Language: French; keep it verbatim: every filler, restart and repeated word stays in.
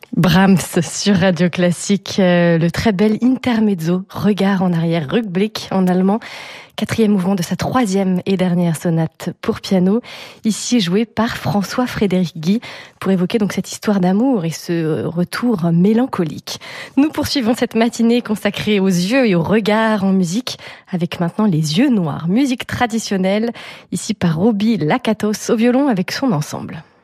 Brahms sur Radio Classique, euh, le très bel intermezzo, regard en arrière, Rückblick en allemand, quatrième mouvement de sa troisième et dernière sonate pour piano, ici joué par François-Frédéric Guy, pour évoquer donc cette histoire d'amour et ce retour mélancolique. Nous poursuivons cette matinée consacrée aux yeux et au regard en musique, avec maintenant les yeux noirs, musique traditionnelle, ici par Roby Lakatos au violon avec son ensemble.